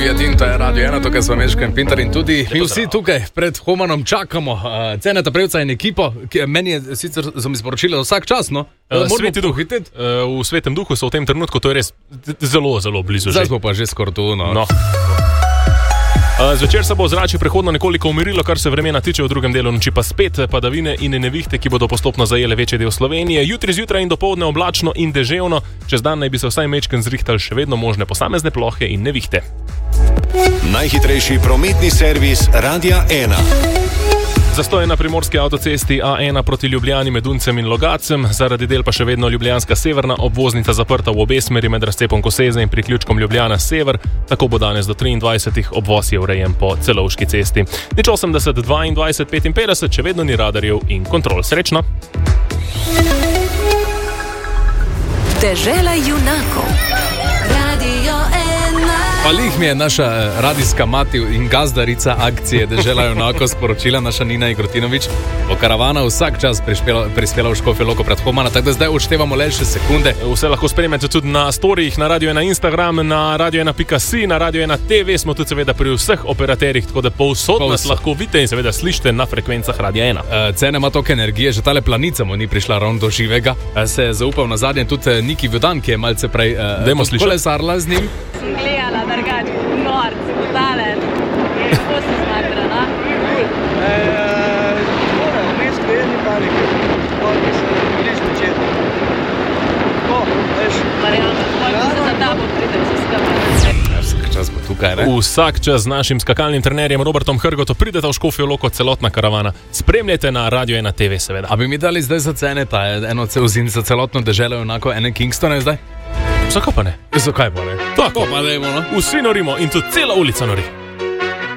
Via Tinto je Radio 1, tukaj smo Meško in Pintar in tudi mi vsi tukaj pred Humanom čakamo Ceneta Prevca in ekipo, ki meni je sicer mi sporočila vsak čas, no? Sveti duh. V Svetem duhu so v tem trenutku, to je res zelo, zelo blizu. Zdaj smo pa že skoraj tu, no. Zvečer se bo ozračje prehodno nekoliko umirilo, kar se vremena tiče, v drugem delu noči pa spet padavine in nevihte, ki bodo postopno zajele večji del Slovenije. Jutri zjutraj in dopoldne oblačno in deževno, čez dan naj bi se vsaj mečken zrihtali še vedno možne posamezne plohe in nevihte. Najhitrejši prometni servis Radia 1. Zastoj na primorski avtocesti A1 proti Ljubljani med Duncem in Logacem, zaradi del pa še vedno Ljubljanska severna obvoznica zaprta v obe smeri med razcepom Koseze in priključkom Ljubljana sever, tako bo danes do 23. obvoz je urejen po Celovški cesti. Nič 80 22 55, še vedno ni radarjev in kontrol. Srečno! Dežela junakov. Radio 1. Palih mi je naša radijska mati in gazdarica akcije Dežela junakov sporočila, naša Nina Igrotinovič. Bo karavana vsak čas prispela v Škofjo Loko pred Humana, tako da zdaj odštevamo le še sekunde. Vse lahko spremljate tudi na storijih, na Radio 1 Instagram, na radio1.si, na Radio 1 TV, smo tudi seveda pri vseh operaterjih, tako da povsod nas lahko vidite in seveda slišite na frekvencah Radio 1. Cene ima toliko energije, že tale planica mu ni prišla ravno do živega. Se je zaupal na zadnje tudi Niki Vodan, ki je malce prej kolesarla z njim. Sem gledala, drugač, nor, si potalen. Kako se smatra, na? Vmes kverni panike, ki se bliž začeti. Tako, veš. Marjana, koliko se za tabo pridem se skrbati? Vsak čas bo tukaj, ne? Vsak čas z našim skakalnim trenerjem Robertom Hrgotom pridete v Škofjo Loko, celotna karavana. Spremljajte na Radio 1 TV, seveda. A bi mi dali zdaj za Ceneta eno celozin za celotno Deželo junakov, ene Kingstone zdaj? Zakaj pa ne? Zakaj pa ne? Tako pa dajmo, no? Vsi norimo in tudi cela ulica nori.